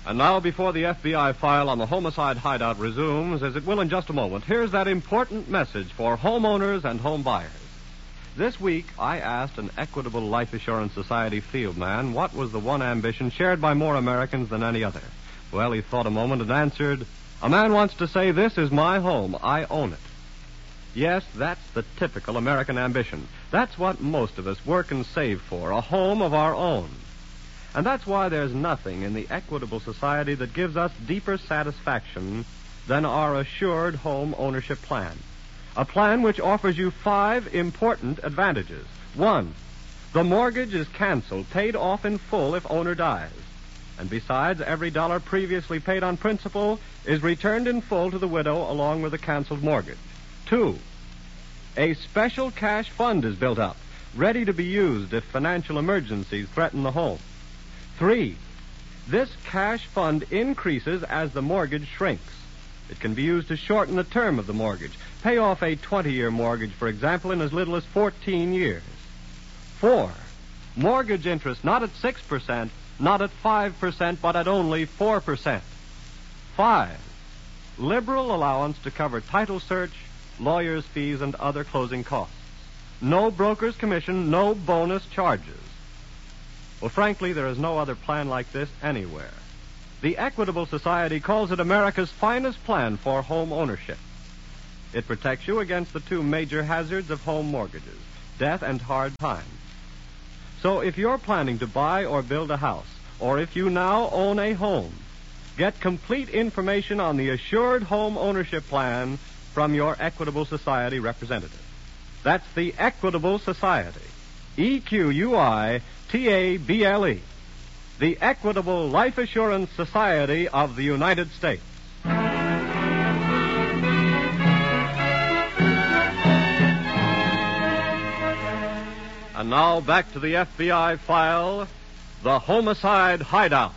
And now, before the FBI file on the homicide hideout resumes, as it will in just a moment, here's that important message for homeowners and home buyers. This week, I asked an Equitable Life Assurance Society field man what was the one ambition shared by more Americans than any other. Well, he thought a moment and answered, "A man wants to say, 'This is my home. I own it.'" Yes, that's the typical American ambition. That's what most of us work and save for, a home of our own. And that's why there's nothing in the Equitable Society that gives us deeper satisfaction than our Assured Home Ownership Plan. A plan which offers you 5 important advantages. 1, the mortgage is canceled, paid off in full if owner dies. And besides, every dollar previously paid on principal is returned in full to the widow along with the canceled mortgage. 2, a special cash fund is built up, ready to be used if financial emergencies threaten the home. 3, this cash fund increases as the mortgage shrinks. It can be used to shorten the term of the mortgage. Pay off a 20-year mortgage, for example, in as little as 14 years. 4, mortgage interest not at 6%, not at 5%, but at only 4%. 5, liberal allowance to cover title search, lawyer's fees, and other closing costs. No broker's commission, no bonus charges. Well, frankly, there is no other plan like this anywhere. The Equitable Society calls it America's finest plan for home ownership. It protects you against the 2 major hazards of home mortgages, death and hard times. So if you're planning to buy or build a house, or if you now own a home, get complete information on the Assured Home Ownership Plan from your Equitable Society representative. That's the Equitable Society. EQUITABLE. The Equitable Life Assurance Society of the United States. And now back to the FBI file, The Homicide Hideout.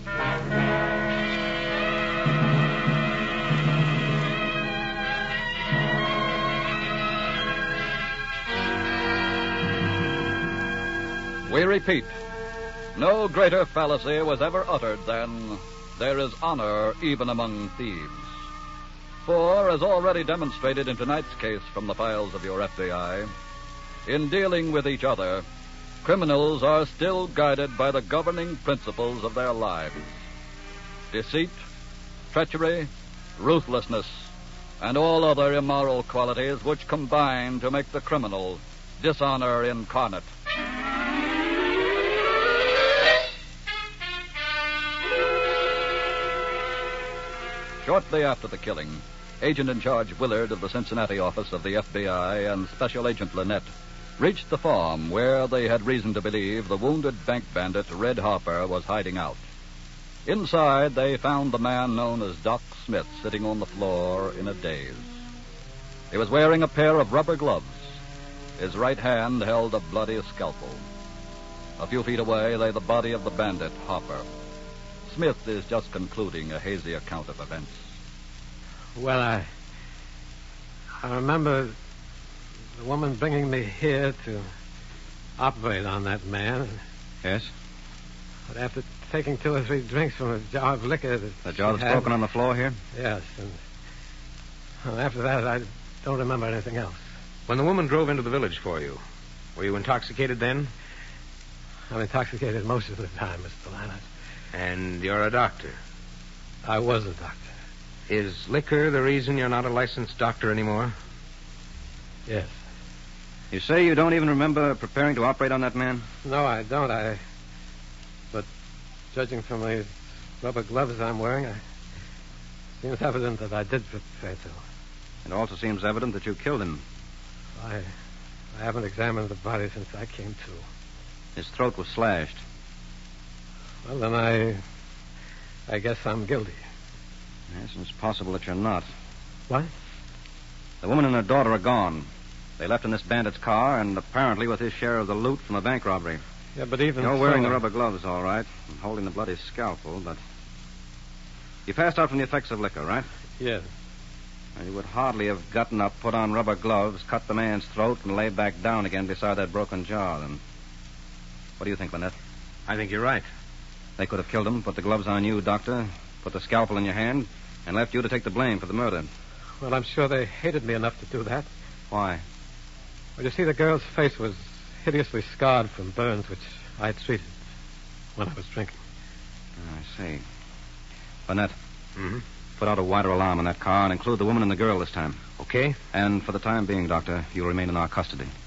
We repeat, no greater fallacy was ever uttered than, "There is honor even among thieves." For, as already demonstrated in tonight's case from the files of your FBI, in dealing with each other, criminals are still guided by the governing principles of their lives: deceit, treachery, ruthlessness, and all other immoral qualities which combine to make the criminal dishonor incarnate. Shortly after the killing, Agent in Charge Willard of the Cincinnati office of the FBI and Special Agent Lynette reached the farm where they had reason to believe the wounded bank bandit Red Harper was hiding out. Inside, they found the man known as Doc Smith sitting on the floor in a daze. He was wearing a pair of rubber gloves. His right hand held a bloody scalpel. A few feet away lay the body of the bandit, Harper. Smith is just concluding a hazy account of events. Well, I remember the woman bringing me here to operate on that man. Yes? But after taking 2 or 3 drinks from a jar of liquor... The jar that's broken on the floor here? Yes, and after that, I don't remember anything else. When the woman drove into the village for you, were you intoxicated then? I'm intoxicated most of the time, Mr. Lannert. And you're a doctor? I was a doctor. Is liquor the reason you're not a licensed doctor anymore? Yes. You say you don't even remember preparing to operate on that man? No, I don't. But judging from the rubber gloves I'm wearing, it seems evident that I did prepare to. It also seems evident that you killed him. I haven't examined the body since I came to. His throat was slashed. Well, then I guess I'm guilty. Yes, and it's possible that you're not. What? The woman and her daughter are gone. They left in this bandit's car, and apparently with his share of the loot from the bank robbery. Yeah, but even You're wearing the rubber gloves, all right, and holding the bloody scalpel, but... You passed out from the effects of liquor, right? Yes. You would hardly have gotten up, put on rubber gloves, cut the man's throat, and lay back down again beside that broken jar, then. What do you think, Lynette? I think you're right. They could have killed him, put the gloves on you, Doctor, put the scalpel in your hand, and left you to take the blame for the murder. Well, I'm sure they hated me enough to do that. Why? Well, you see, the girl's face was hideously scarred from burns which I had treated when I was drinking. I see. Burnett, Mm-hmm. put out a wider alarm in that car and include the woman and the girl this time. Okay. And for the time being, Doctor, you'll remain in our custody.